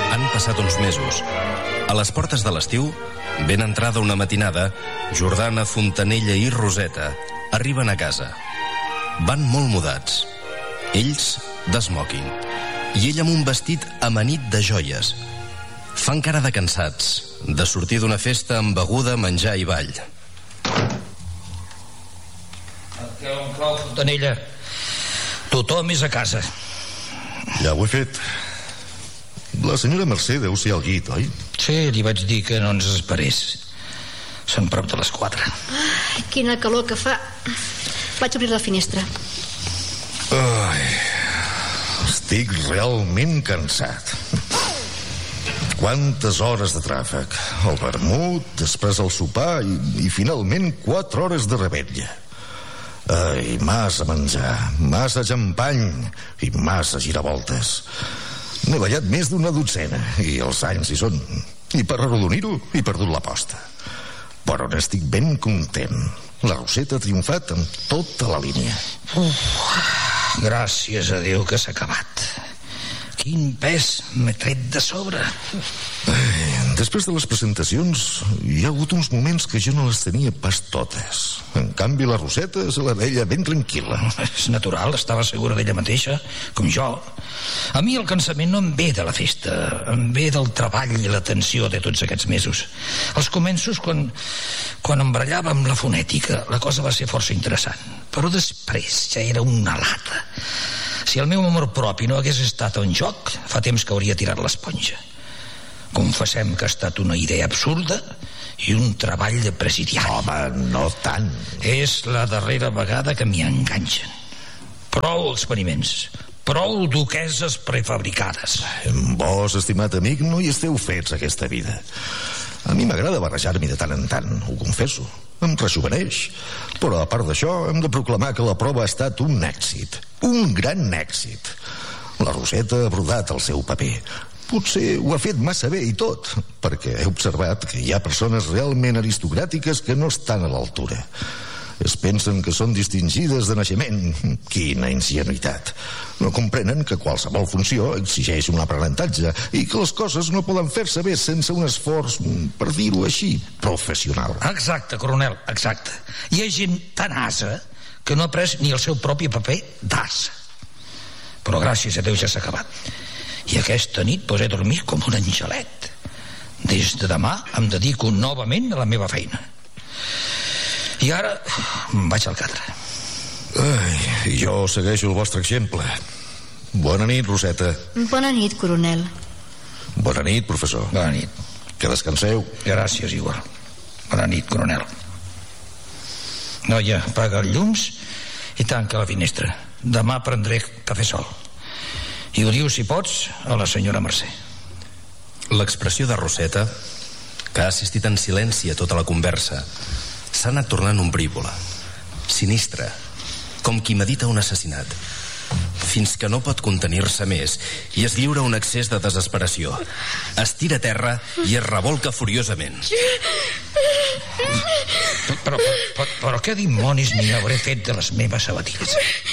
Han passat uns mesos. A les portes de l'estiu, ben entrada una matinada, Jordana, Fontanella i Roseta arriben a casa. Van molt mudats. Ells d'esmòquing i ell amb un vestit amanit de joies. Fan cara de cansats, de sortir d'una festa amb beguda, menjar i ball. Que un clau, Fontanella. Tothom és a casa. Ja ho he fet. La senyora Mercè deu ser al llit, oi? Sí, li vaig dir que no ens esperés. Són prop de les 4. Ai, quina calor que fa. Vaig obrir la finestra. Ai, estic realment cansat. Quantes hores de tràfic. El vermut, després el sopar i finalment 4 hores de revetlla. Ai, massa menjar, massa xampany i massa giravoltes. N'he ballat més d'1 dotzena i els anys hi són. I per arrodonir-ho he perdut l'aposta. Però n'estic ben content. La Roseta ha triomfat amb tota la línia. Gràcies a Déu que s'ha acabat. Quin pes m'he tret de sobre. Després de les presentacions hi ha hagut uns moments que jo no les tenia pas totes. En canvi la Roseta se la veia ben tranquil·la. És natural, estava segura d'ella mateixa, com jo. A mi el cansament no em ve de la festa, em ve del treball i la tensió de tots aquests mesos. Als començos, quan em barallava amb la fonètica, la cosa va ser força interessant. Però després ja era una lata. Si el meu amor propi no hagués estat en joc, fa temps que hauria tirat l'esponja. Confessem que ha estat una idea absurda i un treball de presidiari. Home, no tant. És la darrera vegada que m'hi enganxen. Prou experiments, prou duqueses prefabricades. Vos, estimat amic, no hi esteu fets aquesta vida. A mi m'agrada barrejar-m'hi de tant en tant, ho confesso. Em rejuveneix. Però a part d'això hem de proclamar que la prova ha estat un èxit. Un gran èxit. La Roseta ha brodat el seu paper. Potser ho ha fet massa bé i tot, perquè he observat que hi ha persones realment aristocràtiques que no estan a l'altura. Es pensen que són distingides de naixement. Quina ingenuïtat. No comprenen que qualsevol funció exigeix un aprenentatge i que les coses no poden fer-se bé sense un esforç, per dir-ho així, professional. Exacte, coronel, exacte. Hi ha gent tan asa que no ha pres ni el seu propi paper d'asa. Però gràcies a Déu ja s'ha acabat. I aquesta nit podré dormir com un angelet. Des de demà em dedico novament a la meva feina. I ara em vaig al catre. Ai, jo segueixo el vostre exemple. Bona nit, Roseta. Bona nit, coronel. Bona nit, professor. Bona nit. Que descanseu. Gràcies, igual. Bona nit, coronel. Noia, apaga els llums i tanca la finestra. Demà prendré cafè sol. I ho diu, si pots, a la senyora Mercè. L'expressió de Roseta, que ha assistit en silenci a tota la conversa, s'ha anat tornant ombrívola, sinistra, com qui medita un assassinat, fins que no pot contenir-se més i es lliura un excés de desesperació. Es tira a terra i es revolca furiosament. Però què dimonis n'hi hauré fet de les meves sabatilles?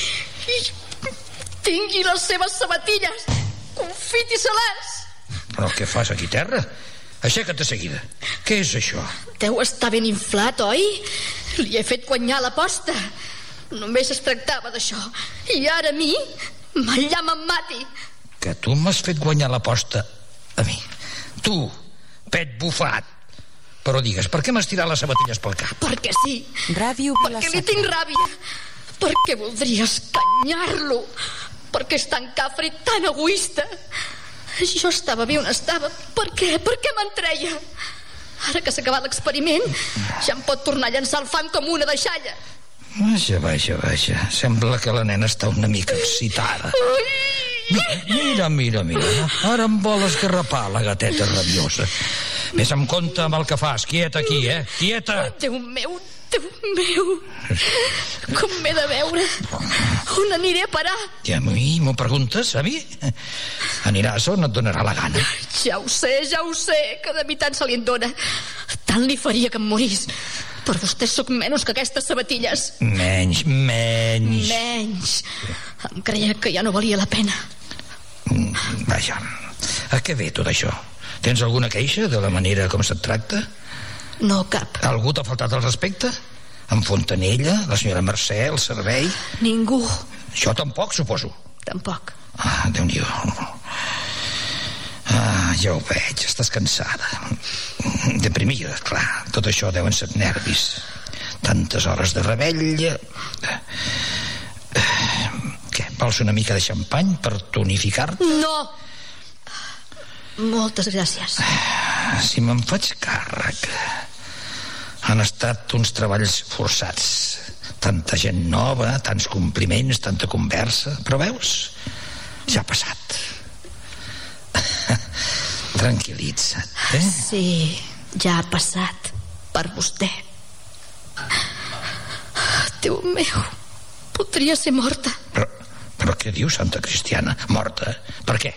Tingui les seves sabatilles! Confiti-se-les! Però què fas aquí a terra? Aixeca't de seguida. Què és això? Deu estar ben inflat, oi? Li he fet guanyar l'aposta. Només es tractava d'això. I ara a mi, m'allà me'n mati. Que tu m'has fet guanyar l'aposta a mi. Tu, pet bufat. Però digues, per què m'has tirat les sabatilles pel cap? Perquè sí. Ràdio perquè li tinc ràbia. Perquè voldria escanyar-lo. Perquè és tan cafre i tan egoista. Jo estava bé on estava. Per què? Per què me'n treia? Ara que s'ha acabat l'experiment, ja em pot tornar a llançar el fang com una deixalla. Vaja. Sembla que la nena està una mica excitada. Mira. Ara em vol esgarrapar la gateta rabiosa. Ves amb compte amb el que fas. Quieta aquí, Quieta. Déu meu. Com m'he de veure? On aniré a parar? I a mi m'ho preguntes, a mi? Aniràs on et donarà la gana. Ja ho sé, que de mi tant se li en dona. Tant li faria que em morís. Per vostè sóc menys que aquestes sabatilles. Menys. Em creia que ja no valia la pena. Vaja, A què ve tot això? Tens alguna queixa de la manera com se't tracta? No, cap. Algú t'ha faltat al respecte? En Fontanella, la senyora Mercè, el servei? Ningú. Jo tampoc, suposo. Tampoc. Déu-n'hi-do. Ja ho veig, estàs cansada. Deprimida, clar. Tot això deuen ser nervis. Tantes hores de revetlla. Què, vols una mica de xampany per tonificar-te? No! Moltes gràcies. Si me'n faig càrrec... Han estat uns treballs forçats. Tanta gent nova, tants compliments, tanta conversa. Però veus? Ja ha passat. Tranquil·litza't, eh? Sí, ja ha passat. Per vostè. Déu meu, podria ser morta. Però què dius, Santa Cristiana? Morta? Per què?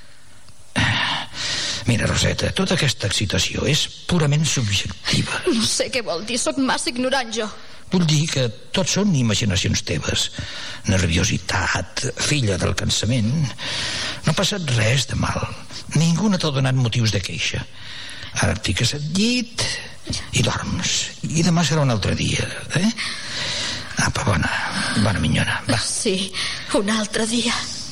Mira, Roseta, tota aquesta excitació és purament subjectiva. No sé què vol dir, sóc massa ignorant jo. Vull dir que tot són imaginacions teves. Nerviositat, filla del cansament. No ha passat res de mal. Ningú no t'ha donat motius de queixa. Ara et fiques al llit i dorms. I demà serà un altre dia, eh? Apa, bona minyona, va. Sí, un altre dia.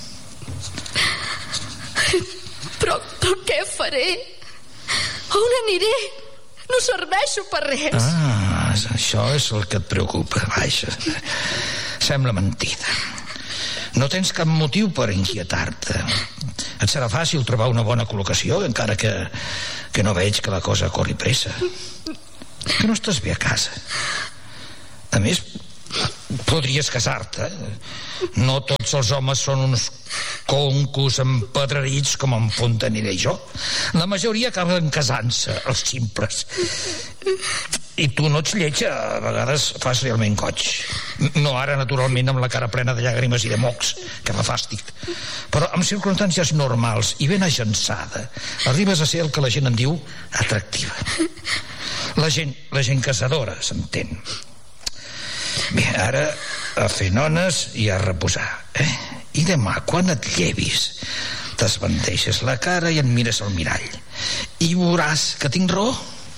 Però què faré? On aniré? No serveixo per res. Això és el que et preocupa, vaja. Sembla mentida. No tens cap motiu per inquietar-te. Et serà fàcil trobar una bona col·locació, encara que no veig que la cosa corri pressa. Que no estàs bé a casa. A més, podries casar-te. No tots els homes són uns concos empedrerits com en Fontanella i jo. La majoria acaben casant-se, els ximples. I tu no ets lletja, a vegades fas realment goig. No ara, naturalment, amb la cara plena de llàgrimes i de mocs, que fa fàstic. Però en circumstàncies normals i ben agençada, arribes a ser el que la gent en diu atractiva. La gent casadora, s'entén. Bé, ara a fer nones i a reposar, eh? I demà, quan et llevis, t'esbandeixes la cara i et mires al mirall. I veuràs que tinc raó.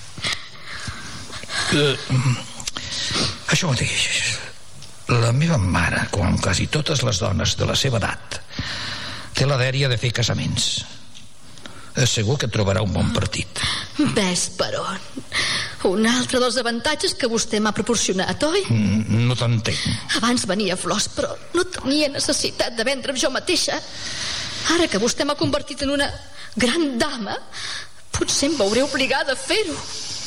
Això mateix. La meva mare, com quasi totes les dones de la seva edat, té la dèria de fer casaments. Segur que trobarà un bon partit. Ves per on. Un altre dels avantatges que vostè m'ha proporcionat, oi? No t'entenc. Abans venia flors, però no tenia necessitat de vendre'm jo mateixa. Ara que vostè m'ha convertit en una gran dama, potser em veuré obligada a fer-ho.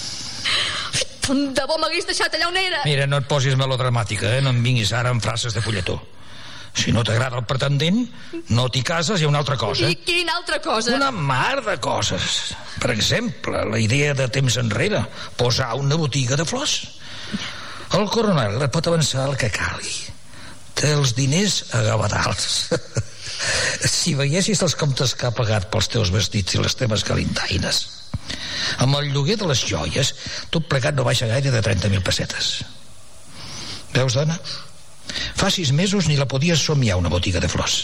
Tant de bo m'hagués deixat allà on era. Mira, no et posis melodramàtica, eh? No em vinguis ara amb frases de fulletó. Si no t'agrada el pretendent, no t'hi cases i una altra cosa. I quina altra cosa? Una mar de coses. Per exemple, la idea de temps enrere, posar una botiga de flors. El coronel et pot avançar el que calgui. Té els diners a gavadals. Si veiessis els comptes que ha pagat pels teus vestits i les teves galindaines. Amb el lloguer de les joies, tot plegat no baixa gaire de 30.000 pessetes. Veus, dona? Fa 6 mesos ni la podies somiar una botiga de flors.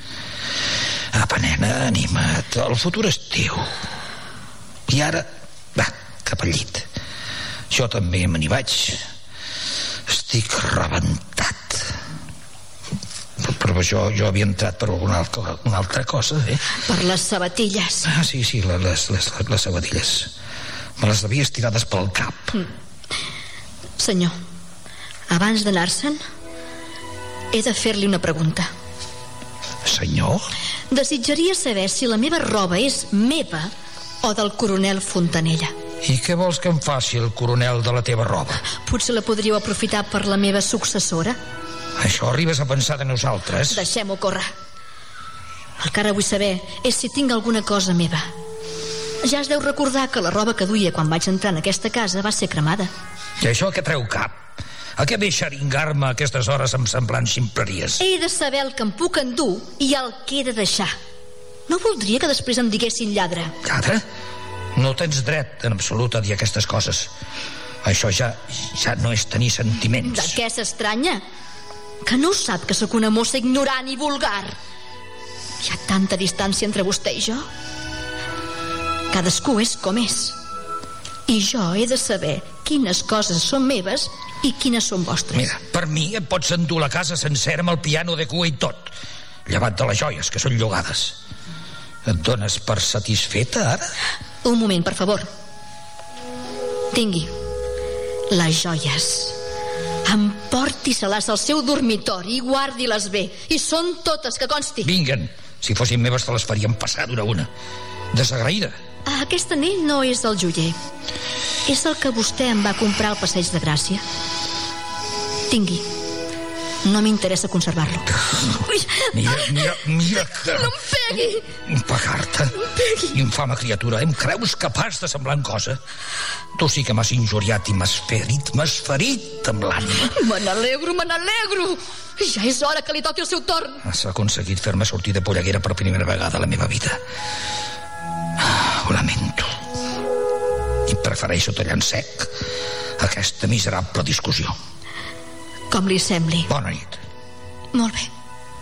Apa, nena, anima't. El futur és teu. I ara, va, cap al llit. Jo també me n'hi vaig. Estic rebentat. Però jo havia entrat per una altra cosa, eh? Per les sabatilles. Sí, les sabatilles. Me les havies tirades pel cap. Senyor, abans d'anar-se'n, he de fer-li una pregunta. Senyor? Desitjaria saber si la meva roba és meva o del coronel Fontanella. I què vols que em faci el coronel de la teva roba? Potser la podríeu aprofitar per la meva successora? Això arribes a pensar de nosaltres? Deixem-ho córrer. El que ara vull saber és si tinc alguna cosa meva. Ja es deu recordar que la roba que duia quan vaig entrar en aquesta casa va ser cremada. I això que treu cap? A què ve xeringar-me a aquestes hores amb semblants ximpleries? He de saber el que em puc endur i el que he de deixar. No voldria que després em diguessin lladre. Lladre? No tens dret en absolut a dir aquestes coses. Això ja no és tenir sentiments. De què s'estranya? Que no sap que sóc una mossa ignorant i vulgar? Hi ha tanta distància entre vostè i jo? Cadascú és com és. I jo he de saber quines coses són meves i quines són vostres. Mira, per mi et pots endur la casa sencera amb el piano de cua i tot, llevat de les joies, que són llogades. Et dones per satisfeta, ara? Un moment, per favor. Tingui. Les joies. Emporti-se-les al seu dormitori i guardi-les bé. I són totes, que consti. Vinguen. Si fossin meves te les faríem passar d'una a una. Desagraïda. Aquest anell no és del joier. És el que vostè em va comprar al Passeig de Gràcia. Tingui. No m'interessa conservar-lo. Mira que... No em pegui! Pagar-te. No em pegui. Infame criatura, em creus capaç de semblant cosa? Tu sí que m'has injuriat i m'has ferit amb l'ànima. Me n'alegro. Ja és hora que li toqui el seu torn. Has aconseguit fer-me sortir de polleguera per primera vegada a la meva vida. Ho lamento. I prefereixo tallar en sec aquesta miserable discussió. Com li sembli. Bona nit. Molt bé.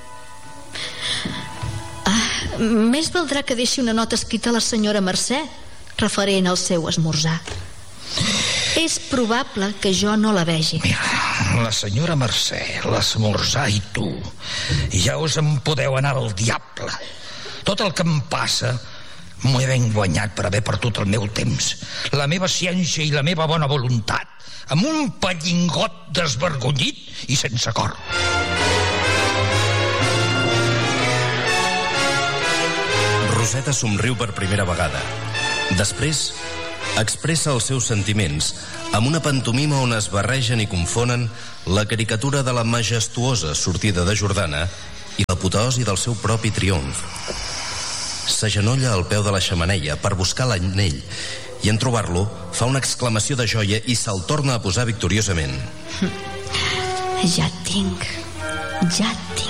Més valdrà que deixi una nota escrita a la senyora Mercè referent al seu esmorzar. És probable que jo no la vegi. Mira, la senyora Mercè, l'esmorzar i tu, ja us en podeu anar al diable. Tot el que em passa m'ho he ben guanyat per haver perdut el meu temps, la meva ciència i la meva bona voluntat, amb un pallingot desvergonyit i sense cor. Roseta somriu per primera vegada. Després expressa els seus sentiments amb una pantomima on es barregen i confonen la caricatura de la majestuosa sortida de Jordana i l'apoteosi del seu propi triomf. S'agenolla al peu de la xemeneia per buscar l'anell i en trobar-lo fa una exclamació de joia i se'l torna a posar victoriosament. Ja tinc.